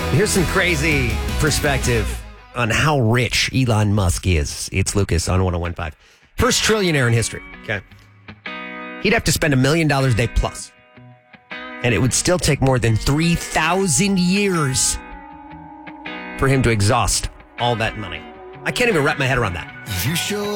Here's some crazy perspective on how rich Elon Musk is. It's Lucas on 101.5. First trillionaire in history. Okay. He'd have to spend $1 million a day plus. And it would still take more than 3,000 years for him to exhaust all that money. I can't even wrap my head around that. You sure